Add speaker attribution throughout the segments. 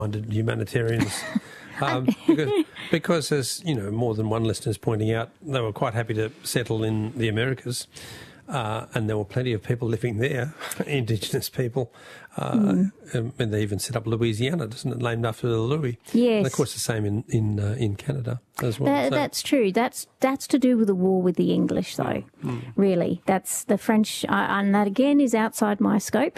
Speaker 1: minded humanitarians. Because, as you know, more than one listener is pointing out, they were quite happy to settle in the Americas, and there were plenty of people living there, Indigenous people, and they even set up Louisiana, doesn't it, named after Louis?
Speaker 2: Yes.
Speaker 1: And of course, the same in Canada as well.
Speaker 2: That's true. That's to do with the war with the English, though. Really, that's the French, and that again is outside my scope.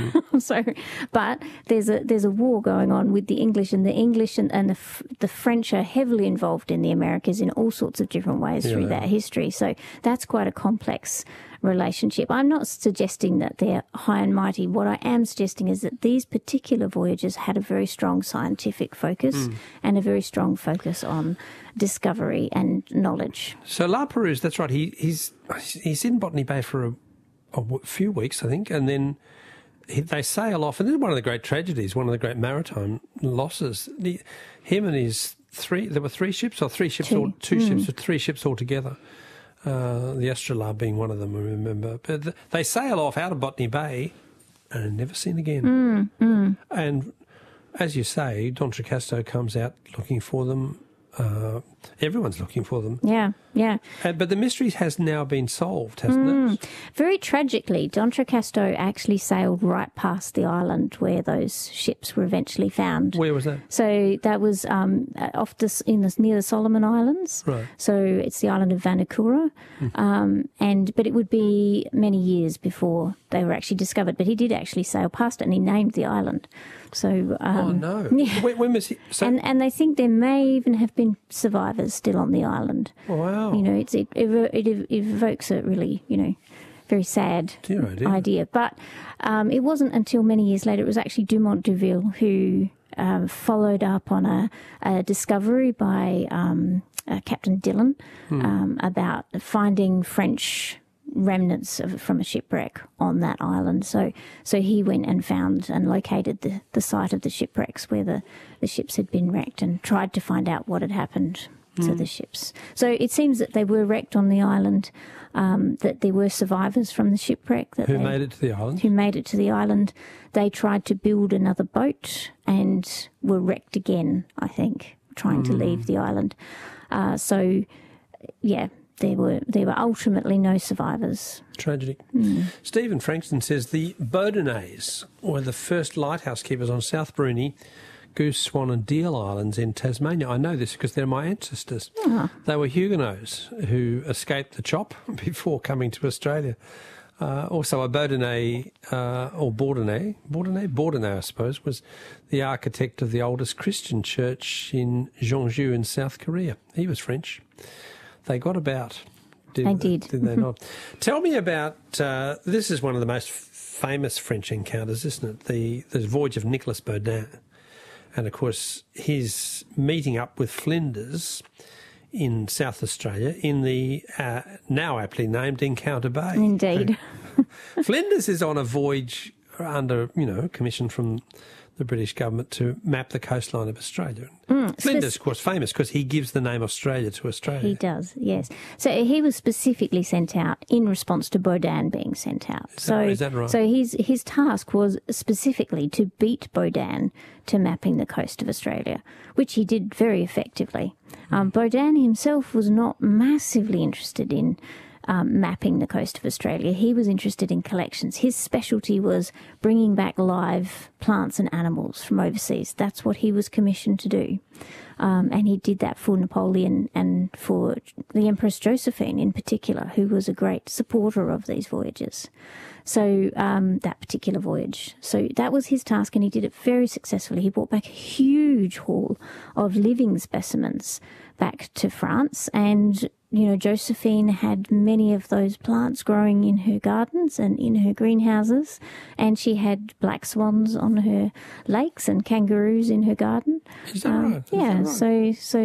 Speaker 2: But there's a war going on with the English, and the English and the French are heavily involved in the Americas in all sorts of different ways through that history. So that's quite a complex relationship. I'm not suggesting that they're high and mighty. What I am suggesting is that these particular voyages had a very strong scientific focus and a very strong focus on discovery and knowledge.
Speaker 1: So La Perouse, that's right. He's in Botany Bay for a few weeks, I think, and then they sail off. And this is one of the great tragedies, one of the great maritime losses. Him and his there were three ships, or three ships, or two ships, or three ships altogether. The Astrolabe being one of them, I remember. But they sail off out of Botany Bay and are never seen again. And as you say, D'Entrecasteaux comes out looking for them. Everyone's looking for them.
Speaker 2: Yeah.
Speaker 1: But the mystery has now been solved, hasn't it?
Speaker 2: Very tragically, D'Entrecasteaux actually sailed right past the island where those ships were eventually found.
Speaker 1: Where was that?
Speaker 2: So that was near the Solomon Islands.
Speaker 1: Right.
Speaker 2: So it's the island of Vanuatu, but it would be many years before they were actually discovered. But he did actually sail past it, and he named the island. So
Speaker 1: oh no!
Speaker 2: Yeah.
Speaker 1: When was he? So,
Speaker 2: and they think there may even have been survivors still on the island.
Speaker 1: Wow!
Speaker 2: You know, it evokes a really, very sad idea. But it wasn't until many years later. It was actually Dumont d'Urville who followed up on a discovery by Captain Dillon about finding French remnants from a shipwreck on that island. So he went and found and located the site of the shipwrecks where the ships had been wrecked and tried to find out what had happened to the ships. So it seems that they were wrecked on the island, that there were survivors from the shipwreck.
Speaker 1: Who made it to the island?
Speaker 2: Who made it to the island. They tried to build another boat and were wrecked again, I think, trying to leave the island. There were ultimately no survivors.
Speaker 1: Tragic. Stephen Frankston says the Boudinais were the first lighthouse keepers on South Bruny, Goose, Swan and Deal Islands in Tasmania. I know this because they're my ancestors. They were Huguenots who escaped the chop before coming to Australia. Also, a Boudinais, or Bourdonnais, I suppose, was the architect of the oldest Christian church in Jeonju in South Korea. He was French. They got about.
Speaker 2: They did.
Speaker 1: Did they not? Tell me about, this is one of the most famous French encounters, isn't it? The voyage of Nicolas Baudin. And, of course, his meeting up with Flinders in South Australia in the now aptly named Encounter Bay.
Speaker 2: Indeed.
Speaker 1: Flinders is on a voyage under, commission from the British government to map the coastline of Australia. Flinders, of course, famous because he gives the name Australia to Australia.
Speaker 2: He does, yes. So he was specifically sent out in response to Baudin being sent out.
Speaker 1: Is that right?
Speaker 2: So his task was specifically to beat Baudin to mapping the coast of Australia, which he did very effectively. Baudin himself was not massively interested in mapping the coast of Australia. He was interested in collections. His specialty was bringing back live plants and animals from overseas. That's what he was commissioned to do. And he did that for Napoleon and for the Empress Josephine in particular, who was a great supporter of these voyages. So that particular voyage. So that was his task, and he did it very successfully. He brought back a huge haul of living specimens back to France, and Josephine had many of those plants growing in her gardens and in her greenhouses, and she had black swans on her lakes and kangaroos in her garden.
Speaker 1: Is that right?
Speaker 2: Yeah, so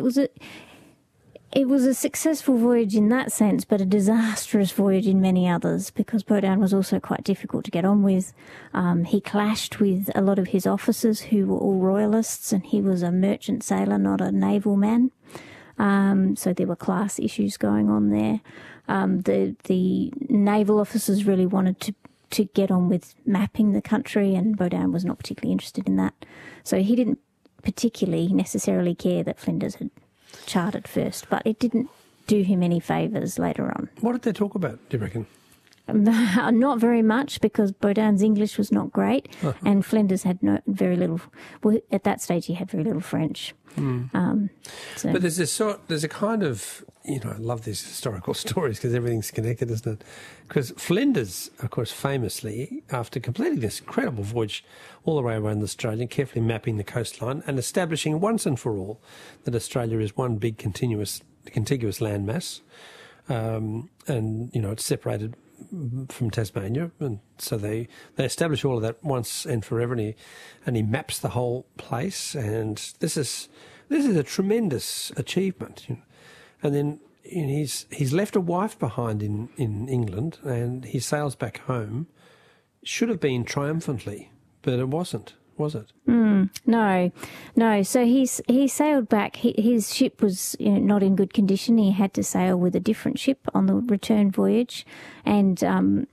Speaker 2: it was a successful voyage in that sense, but a disastrous voyage in many others, because Baudin was also quite difficult to get on with. He clashed with a lot of his officers who were all royalists, and he was a merchant sailor, not a naval man. So there were class issues going on there. The naval officers really wanted to get on with mapping the country, and Baudin was not particularly interested in that. So he didn't particularly necessarily care that Flinders had charted first, but it didn't do him any favours later on.
Speaker 1: What did they talk about, do you reckon?
Speaker 2: Not very much, because Baudin's English was not great, and Flinders had very little. Well, at that stage, he had very little French.
Speaker 1: But there's a kind of, I love these historical stories because everything's connected, isn't it? Because Flinders, of course, famously, after completing this incredible voyage all the way around Australia, carefully mapping the coastline and establishing once and for all that Australia is one big contiguous landmass, and it's separated from Tasmania, and so they establish all of that once and forever, and he maps the whole place, and this is a tremendous achievement. And then he's left a wife behind in England, and he sails back home. Should have been triumphantly, but it wasn't, was it?
Speaker 2: No. So he sailed back. His ship was not in good condition. He had to sail with a different ship on the return voyage, and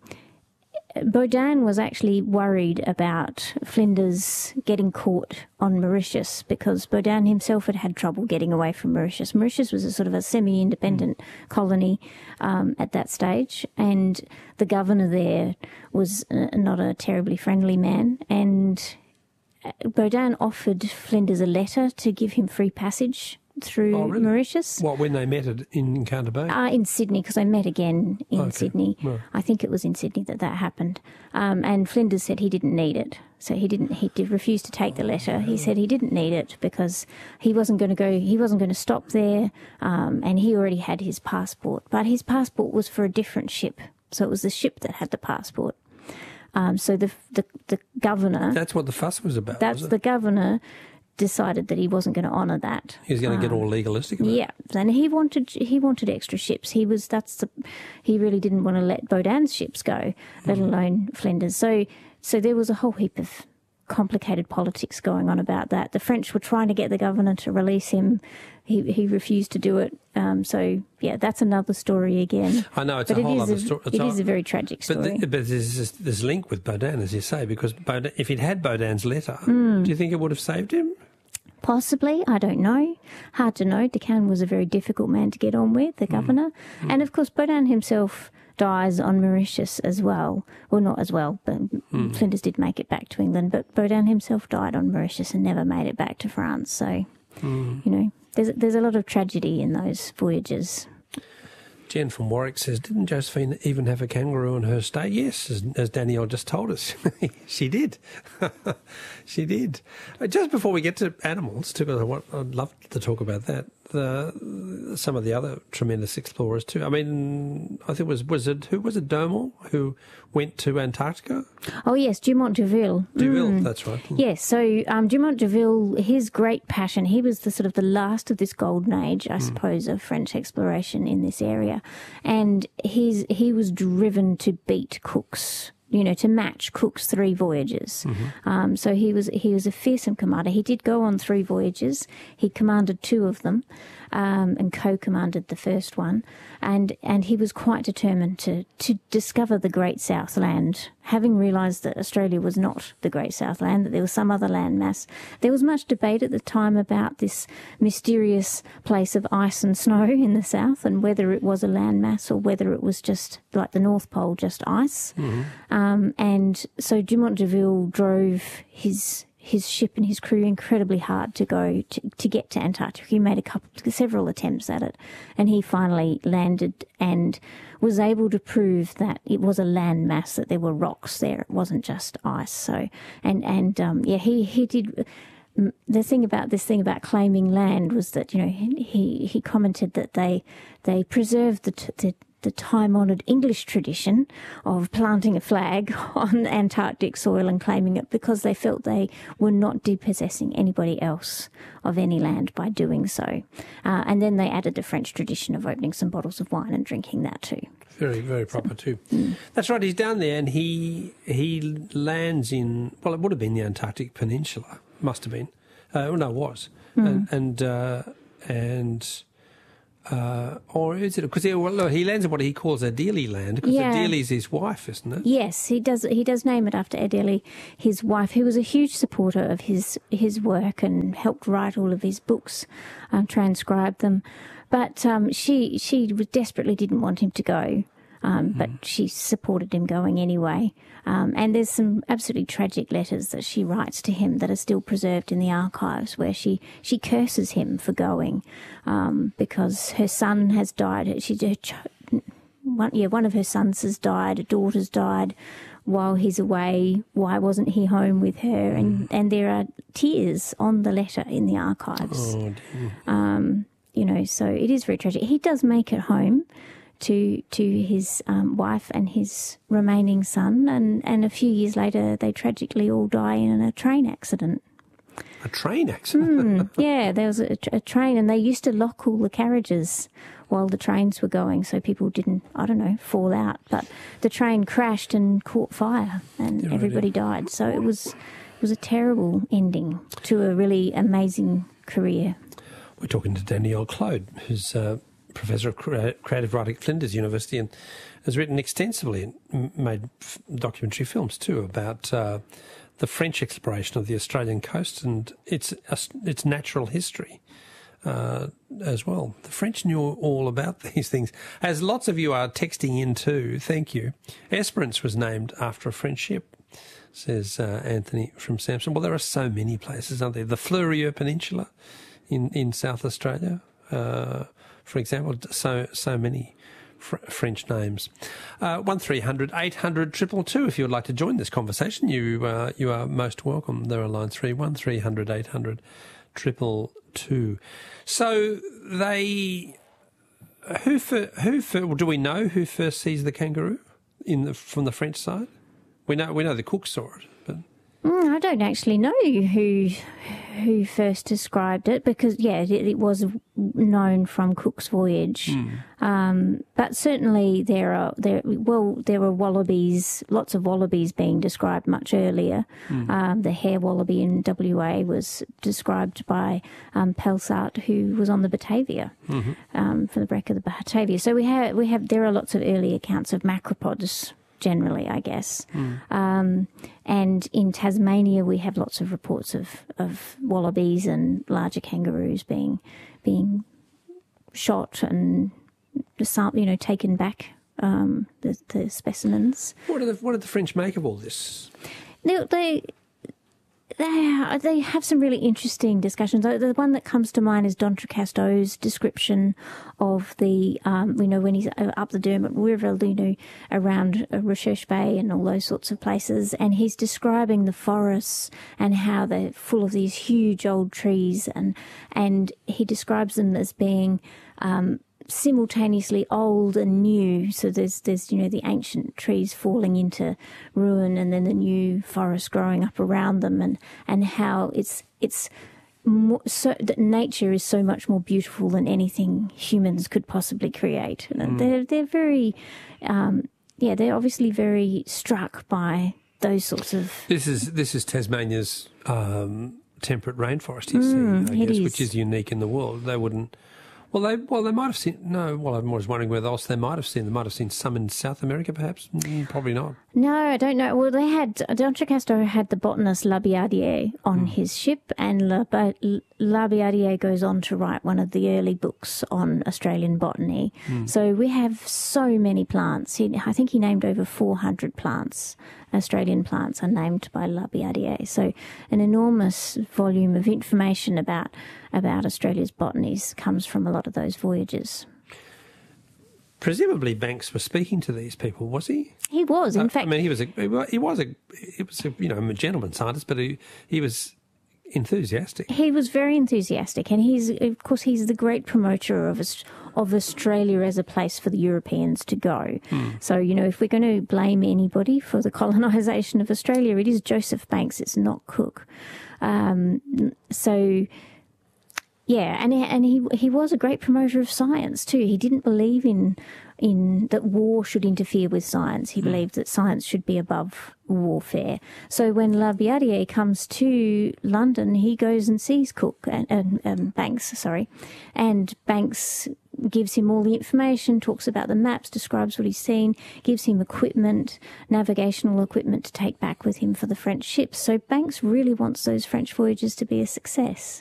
Speaker 2: Baudin was actually worried about Flinders getting caught on Mauritius, because Baudin himself had trouble getting away from Mauritius. Mauritius was a sort of a semi-independent colony at that stage, and the governor there was not a terribly friendly man, and Baudin offered Flinders a letter to give him free passage through Mauritius.
Speaker 1: What, when they met in Encounter Bay?
Speaker 2: In Sydney, because they met again in Sydney. Right. I think it was in Sydney that happened. And Flinders said he didn't need it. So he did refuse to take the letter. He said he didn't need it because he wasn't going to stop there, and he already had his passport. But his passport was for a different ship. So it was the ship that had the passport. So the governor...
Speaker 1: That's what the fuss was about, was it?
Speaker 2: The governor decided that he wasn't going to honour that.
Speaker 1: He was going to get all legalistic about it.
Speaker 2: Yeah, and he wanted extra ships. He really didn't want to let Baudin's ships go, let alone Flinders. So there was a whole heap of complicated politics going on about that. The French were trying to get the governor to release him. He refused to do it. So that's another story again.
Speaker 1: I know, it's a whole other story.
Speaker 2: It is a very tragic story.
Speaker 1: But there's this link with Baudin, as you say, because if he'd had Baudin's letter, do you think it would have saved him?
Speaker 2: Possibly, I don't know. Hard to know. Decaen was a very difficult man to get on with, the governor. And of course, Baudin himself dies on Mauritius as well. Well, not as well, but Flinders did make it back to England. But Baudin himself died on Mauritius and never made it back to France. So, there's a lot of tragedy in those voyages.
Speaker 1: Jen from Warwick says, didn't Josephine even have a kangaroo in her stay? Yes, as Danielle just told us. She did. She did. Just before we get to animals, I'd love to talk about that. Some of the other tremendous explorers too. I mean, I think who was it Domel who went to Antarctica?
Speaker 2: Oh yes, Dumont d'Urville.
Speaker 1: That's right.
Speaker 2: Yes, so Dumont d'Urville, his great passion, he was the last of this golden age, I suppose, of French exploration in this area, and he was driven to beat Cook's. To match Cook's 3 voyages. So he was a fearsome commander. He did go on 3 voyages. He commanded 2 of them, and co-commanded the first one. And he was quite determined to discover the Great South Land, having realised that Australia was not the Great South Land, that there was some other landmass. There was much debate at the time about this mysterious place of ice and snow in the south, and whether it was a landmass or whether it was just like the North Pole, just ice. And so Dumont d'Urville drove his ship and his crew incredibly hard to go to get to Antarctica. He made several attempts at it, and he finally landed and was able to prove that it was a land mass, that there were rocks there. It wasn't just ice. So he did. The thing about claiming land was that he commented that they preserved the time-honoured English tradition of planting a flag on Antarctic soil and claiming it, because they felt they were not dispossessing anybody else of any land by doing so. And then they added the French tradition of opening some bottles of wine and drinking that too.
Speaker 1: Very, very proper too. That's right, he's down there and he lands in, well, it would have been the Antarctic Peninsula, must have been. It was. And or is it because he lands in what he calls Adélie land, because Adélie's his wife, isn't it?
Speaker 2: Yes, he does. He does name it after Adélie, his wife, who was a huge supporter of his work and helped write all of his books, transcribe them. But she desperately didn't want him to go. But she supported him going anyway. And there's some absolutely tragic letters that she writes to him that are still preserved in the archives, where she curses him for going because her son has died. One of her sons has died, a daughter's died while he's away. Why wasn't he home with her? And there are tears on the letter in the archives.
Speaker 1: Oh, dear.
Speaker 2: So it is very tragic. He does make it home to his wife and his remaining son, and a few years later they tragically all die in a train accident.
Speaker 1: A train accident?
Speaker 2: Yeah, there was a train, and they used to lock all the carriages while the trains were going so people didn't, fall out. But the train crashed and caught fire and everybody died. So it was a terrible ending to a really amazing career.
Speaker 1: We're talking to Danielle Claude, who's Professor of Creative Writing at Flinders University, and has written extensively and made documentary films too about the French exploration of the Australian coast and its natural history as well. The French knew all about these things, as lots of you are texting in too. Thank you. Esperance was named after a French ship, says Anthony from Samson. Well, there are so many places, aren't there? The Fleurieu Peninsula in South Australia, for example, so many French names. 1300 800 222. If you would like to join this conversation, you are most welcome. There are line 3 1300 800 222. So they do we know who first sees the kangaroo from the French side? We know the Cook saw it, but
Speaker 2: I don't actually know who first described it, because it was known from Cook's voyage. But certainly there were wallabies, lots of wallabies being described much earlier. The hare wallaby in WA was described by Pelsart, who was on the Batavia, for the wreck of the Batavia. So there are lots of early accounts of macropods generally, I guess. And in Tasmania, we have lots of reports of wallabies and larger kangaroos being shot and taken back, the specimens.
Speaker 1: What did the French make of all this?
Speaker 2: They have some really interesting discussions. The one that comes to mind is D'Entrecasteaux's description of the, when he's up the Dermot River, around Recherche Bay and all those sorts of places, and he's describing the forests and how they're full of these huge old trees, and he describes them as being simultaneously old and new. So there's the ancient trees falling into ruin, and then the new forest growing up around them, and how it's more, so that nature is so much more beautiful than anything humans could possibly create. They're very they're obviously very struck by those sorts of.
Speaker 1: This is Tasmania's temperate rainforest, he's saying, I guess, which is unique in the world. They wouldn't. Well, they might have seen. No, well, I'm always wondering whether else they might have seen. They might have seen some in South America, perhaps. Probably not.
Speaker 2: No, I don't know. Well, D'Entrecasteaux had the botanist Labillardière on his ship, and Labillardière goes on to write one of the early books on Australian botany. So we have so many plants. I think he named over 400 plants. Australian plants are named by Labillardière. So an enormous volume of information about Australia's botanies comes from a lot of those voyages.
Speaker 1: Presumably Banks was speaking to these people, was he?
Speaker 2: He was, in fact.
Speaker 1: I mean, he was a gentleman scientist, but he was enthusiastic.
Speaker 2: He was very enthusiastic, and he's the great promoter of Australia as a place for the Europeans to go. So, if we're going to blame anybody for the colonisation of Australia, it is Joseph Banks, it's not Cook. Yeah, and he was a great promoter of science too. He didn't believe in that war should interfere with science. He believed that science should be above warfare. So when Labillardiere comes to London, he goes and sees Cook and Banks, and Banks gives him all the information, talks about the maps, describes what he's seen, gives him equipment, navigational equipment to take back with him for the French ships. So Banks really wants those French voyages to be a success.